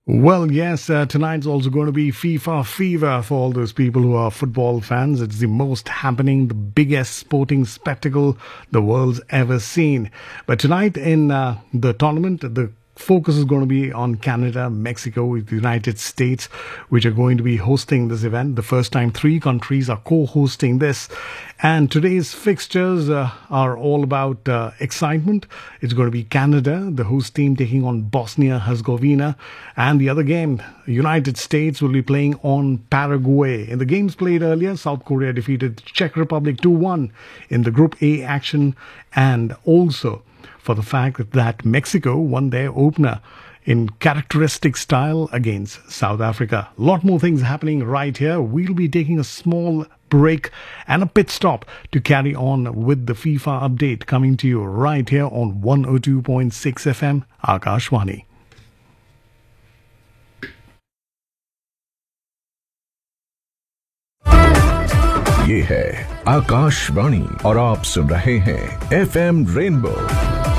Well, yes, tonight's also going to be FIFA fever for all those people who are football fans. It's the most happening, the biggest sporting spectacle the world's ever seen. But tonight in the tournament, the focus is going to be on Canada, Mexico, the United States, which are going to be hosting this event. The first time three countries are co-hosting this. And today's fixtures are all about excitement. It's going to be Canada, the host team, taking on Bosnia-Herzegovina. And the other game, United States will be playing on Paraguay. In the games played earlier, South Korea defeated Czech Republic 2-1 in the Group A action. And also for the fact that Mexico won their opener in characteristic style against South Africa. A lot more things happening right here. We'll be taking a small break and a pit stop to carry on with the FIFA update coming to you right here on 102.6 FM Akashvani. ये है आकाशवाणी और आप सुन रहे हैं FM rainbow